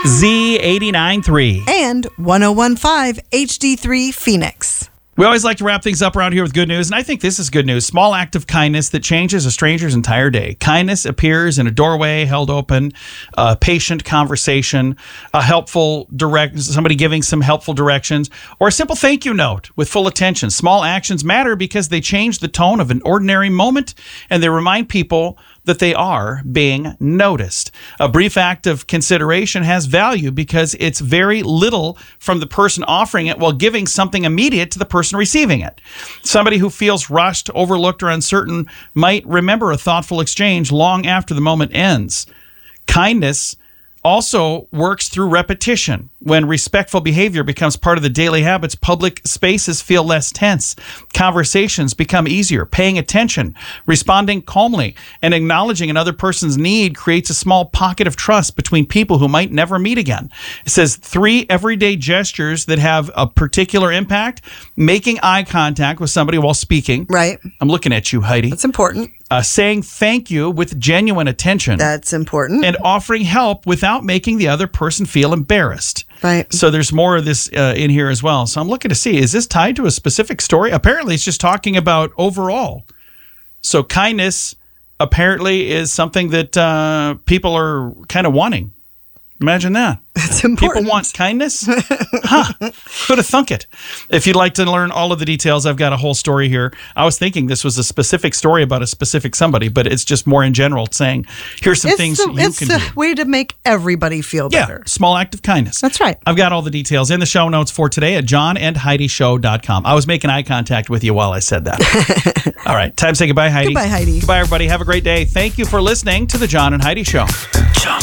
Z89.3. And 101.5 HD3 Phoenix. We always like to wrap things up around here with good news, and I think this is good news. Small act of kindness that changes a stranger's entire day. Kindness appears in a doorway held open, a patient conversation, a helpful somebody giving some helpful directions, or a simple thank you note with full attention. Small actions matter because they change the tone of an ordinary moment, and they remind people that they are being noticed. A brief act of consideration has value because it's very little from the person offering it while giving something immediate to the person receiving it. Somebody who feels rushed, overlooked, or uncertain might remember a thoughtful exchange long after the moment ends. Kindness also works through repetition. When respectful behavior becomes part of the daily habits, public spaces feel less tense. Conversations become easier. Paying attention, responding calmly, and acknowledging another person's need creates a small pocket of trust between people who might never meet again. It says 3 everyday gestures that have a particular impact. Making eye contact with somebody while speaking. Right. I'm looking at you, Heidi. That's important. Saying thank you with genuine attention. That's important. And offering help without making the other person feel embarrassed. Right. So there's more of this in here as well. So I'm looking to see, is this tied to a specific story? Apparently, it's just talking about overall. So kindness apparently is something that people are kind of wanting. Imagine that. That's important. People want kindness? Huh. Who'd have thunk it? If you'd like to learn all of the details, I've got a whole story here. I was thinking this was a specific story about a specific somebody, but it's just more in general saying, here's some things you can do. It's a way to make everybody feel better. Yeah, small act of kindness. That's right. I've got all the details in the show notes for today at johnandheidishow.com. I was making eye contact with you while I said that. All right, time to say goodbye, Heidi. Goodbye, Heidi. Goodbye, everybody. Have a great day. Thank you for listening to The John and Heidi Show. John.